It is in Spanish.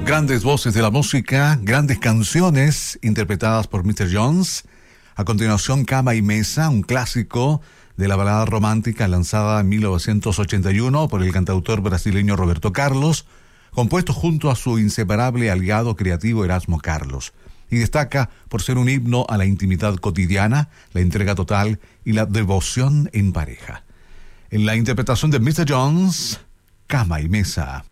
Grandes voces de la música, grandes canciones interpretadas por Mr. Jones. A continuación, Cama y Mesa, un clásico de la balada romántica lanzada en 1981 por el cantautor brasileño Roberto Carlos, compuesto junto a su inseparable aliado creativo Erasmo Carlos, y destaca por ser un himno a la intimidad cotidiana, la entrega total y la devoción en pareja. En la interpretación de Mr. Jones, Cama y Mesa.